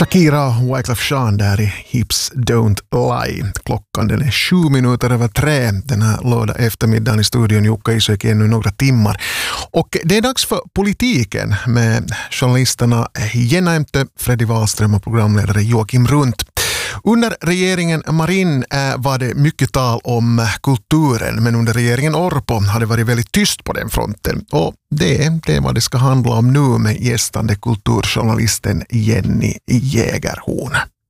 Shakira och Wyclef Jean där i Hips Don't Lie. Klockan den är 7:07 den här lördag eftermiddagen i studion. Jukka Isoik ännu några timmar. Och det är dags för politiken med journalisterna Jenna Emte, Freddy Wahlström och programledare Joakim Runt. Under regeringen Marin var det mycket tal om kulturen, men under regeringen Orpo har det varit väldigt tyst på den fronten. Och det är vad det ska handla om nu med gästande kulturjournalisten Jenny Jägerhorn.